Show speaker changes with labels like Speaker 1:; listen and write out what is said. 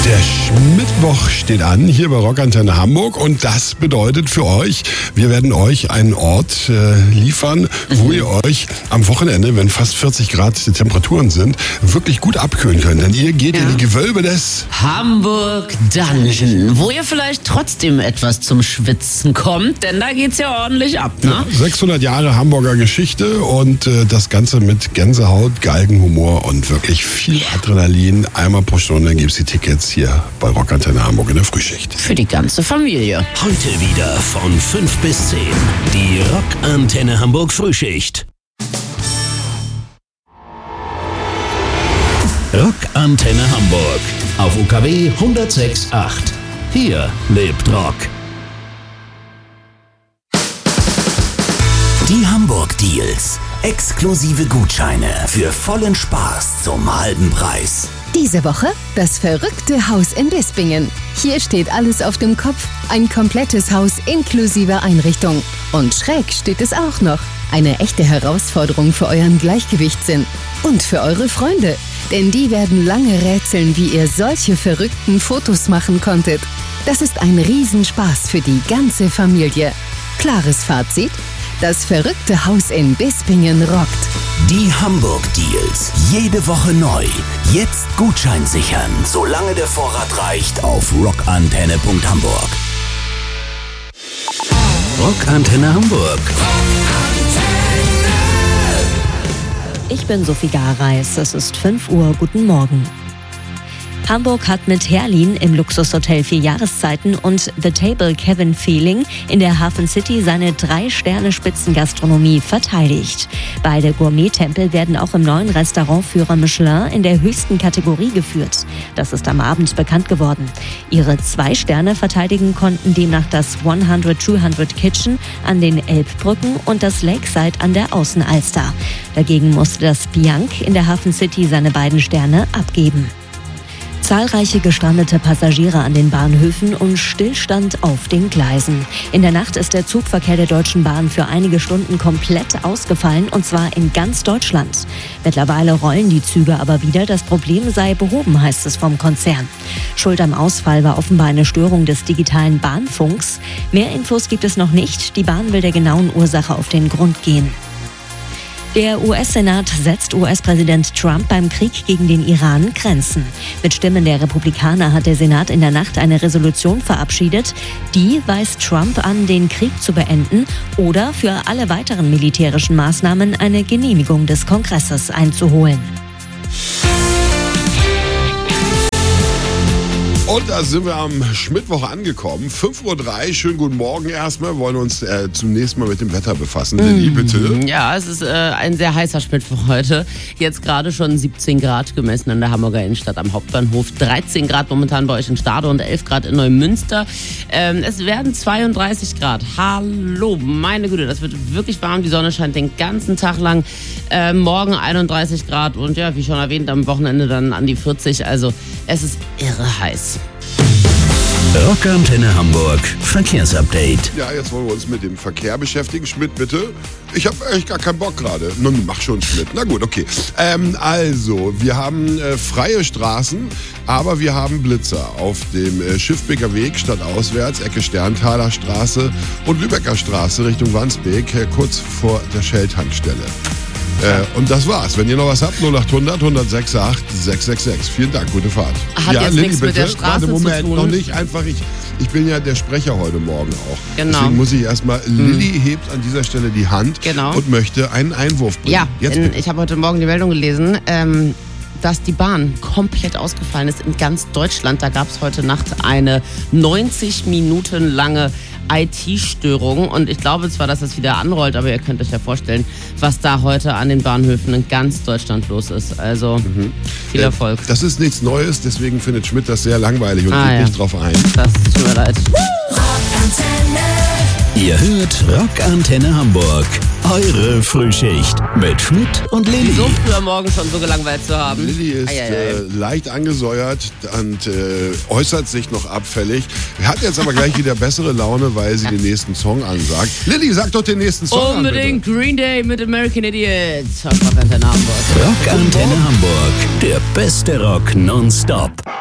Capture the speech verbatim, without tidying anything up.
Speaker 1: Der Mittwoch steht an, hier bei Rockantenne Hamburg, und das bedeutet für euch, wir werden euch einen Ort äh, liefern, wo mhm. ihr euch am Wochenende, wenn fast vierzig Grad die Temperaturen sind, wirklich gut abkühlen könnt. Denn ihr geht ja. in die Gewölbe des
Speaker 2: Hamburg Dungeon, wo ihr vielleicht trotzdem etwas zum Schwitzen kommt, denn da geht's ja ordentlich ab, ne?
Speaker 1: Ja, sechshundert Jahre Hamburger Geschichte und äh, das Ganze mit Gänsehaut, Galgenhumor und wirklich viel Adrenalin. Einmal pro Stunde gibt's die Tickets hier bei Rockantenne Hamburg in der Frühschicht.
Speaker 2: Für die ganze Familie.
Speaker 3: Heute wieder von fünf bis zehn. Die Rockantenne Hamburg Frühschicht. Rockantenne Hamburg auf U K W hundertsechs Komma acht. Hier lebt Rock. Die Hamburg Deals. Exklusive Gutscheine für vollen Spaß zum halben Preis.
Speaker 4: Diese Woche das verrückte Haus in Bispingen. Hier steht alles auf dem Kopf. Ein komplettes Haus inklusive Einrichtung. Und schräg steht es auch noch. Eine echte Herausforderung für euren Gleichgewichtssinn. Und für eure Freunde. Denn die werden lange rätseln, wie ihr solche verrückten Fotos machen konntet. Das ist ein Riesenspaß für die ganze Familie. Klares Fazit: Das verrückte Haus in Bispingen rockt.
Speaker 3: Die Hamburg Deals. Jede Woche neu. Jetzt Gutschein sichern, solange der Vorrat reicht, auf rockantenne punkt hamburg. Rockantenne Hamburg.
Speaker 5: Ich bin Sophie Gareis. Es ist fünf Uhr. Guten Morgen. Hamburg hat mit Herlin im Luxushotel Vier Jahreszeiten und The Table Kevin Feeling in der Hafen City seine Drei-Sterne-Spitzengastronomie verteidigt. Beide Gourmet-Tempel werden auch im neuen Restaurantführer Michelin in der höchsten Kategorie geführt. Das ist am Abend bekannt geworden. Ihre zwei Sterne verteidigen konnten demnach das hundert zweihundert Kitchen an den Elbbrücken und das Lakeside an der Außenalster. Dagegen musste das Bianc in der Hafen City seine beiden Sterne abgeben. Zahlreiche gestrandete Passagiere an den Bahnhöfen und Stillstand auf den Gleisen. In der Nacht ist der Zugverkehr der Deutschen Bahn für einige Stunden komplett ausgefallen, und zwar in ganz Deutschland. Mittlerweile rollen die Züge aber wieder. Das Problem sei behoben, heißt es vom Konzern. Schuld am Ausfall war offenbar eine Störung des digitalen Bahnfunks. Mehr Infos gibt es noch nicht. Die Bahn will der genauen Ursache auf den Grund gehen. Der U S-Senat setzt U S-Präsident Trump beim Krieg gegen den Iran Grenzen. Mit Stimmen der Republikaner hat der Senat in der Nacht eine Resolution verabschiedet. Die weist Trump an, den Krieg zu beenden oder für alle weiteren militärischen Maßnahmen eine Genehmigung des Kongresses einzuholen.
Speaker 1: Und da sind wir am Mittwoch angekommen. fünf Uhr drei, schönen guten Morgen erstmal. Wir wollen uns äh, zum nächsten Mal mit dem Wetter befassen. Lilly, bitte.
Speaker 2: Ja, es ist äh, ein sehr heißer Mittwoch heute. Jetzt gerade schon siebzehn Grad gemessen in der Hamburger Innenstadt am Hauptbahnhof. dreizehn Grad momentan bei euch in Stade und elf Grad in Neumünster. Ähm, es werden zweiunddreißig Grad. Hallo, meine Güte, das wird wirklich warm. Die Sonne scheint den ganzen Tag lang. Äh, morgen einunddreißig Grad und ja, wie schon erwähnt, am Wochenende dann an die vierzig. Also es ist irre heiß.
Speaker 3: Rockantenne Hamburg Verkehrsupdate.
Speaker 1: Ja, jetzt wollen wir uns mit dem Verkehr beschäftigen. Schmidt, bitte. Ich habe echt gar keinen Bock gerade. Nun, mach schon, Schmidt. Na gut, okay. Ähm, also, wir haben äh, freie Straßen, aber wir haben Blitzer auf dem äh, Schiffbeker Weg stadtauswärts, Ecke Sterntaler Straße und Lübecker Straße Richtung Wandsbek, äh, kurz vor der Shell-Tankstelle. Äh, und das war's. Wenn ihr noch was habt, null acht hundert, hundertsechs acht, sechs sechs sechs. Vielen Dank, gute Fahrt.
Speaker 2: Hat
Speaker 1: ja,
Speaker 2: jetzt
Speaker 1: Lilly,
Speaker 2: nichts
Speaker 1: bitte.
Speaker 2: mit der Straße
Speaker 1: Warte, Moment,
Speaker 2: zu tun.
Speaker 1: noch nicht. Einfach, ich, ich bin ja der Sprecher heute Morgen auch.
Speaker 2: Genau.
Speaker 1: Deswegen muss ich erstmal, hm. Lilly hebt an dieser Stelle die Hand
Speaker 2: genau.
Speaker 1: und möchte einen Einwurf bringen.
Speaker 2: Ja,
Speaker 1: jetzt
Speaker 2: denn
Speaker 1: bitte.
Speaker 2: Ich habe heute Morgen die Meldung gelesen, ähm, dass die Bahn komplett ausgefallen ist in ganz Deutschland. Da gab es heute Nacht eine neunzig Minuten lange I T-Störung und ich glaube zwar, dass es wieder anrollt, aber ihr könnt euch ja vorstellen, was da heute an den Bahnhöfen in ganz Deutschland los ist. Also mhm. viel Erfolg.
Speaker 1: Äh, das ist nichts Neues, deswegen findet Schmidt das sehr langweilig und
Speaker 2: ah,
Speaker 1: geht
Speaker 2: ja.
Speaker 1: nicht drauf ein.
Speaker 2: Das tut mir leid.
Speaker 3: Ihr hört Rockantenne Hamburg. Eure Frühschicht mit Schmidt und Lilly.
Speaker 2: So früh am Morgen schon so gelangweilt zu haben.
Speaker 1: Lilly ist äh, leicht angesäuert und äh, äußert sich noch abfällig. Hat jetzt aber gleich wieder bessere Laune, weil sie den nächsten Song ansagt. Lilly, sag doch den nächsten Song
Speaker 2: Unbedingt
Speaker 1: an,
Speaker 2: Green Day mit American Idiots. Rockantenne Hamburg.
Speaker 3: Rockantenne Hamburg. Der beste Rock nonstop.